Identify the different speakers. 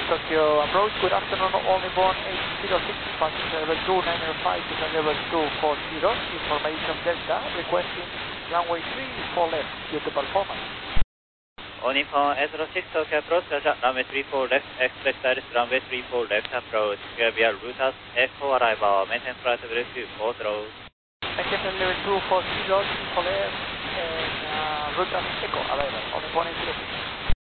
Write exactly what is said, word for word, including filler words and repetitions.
Speaker 1: Tokyo approach, good afternoon, only born eight zero six, departure level two nine zero five to level two four zero, information Delta, requesting runway three four left due to performance.
Speaker 2: Onipon eight zero six Tokyo approach, runway three four left, expect direct runway three four left approach, via Rutas Echo arrival, maintain flight level two four zero.
Speaker 1: Maintain level two four zero, for left, and uh, Rutas Echo arrival, Onipon eight zero six.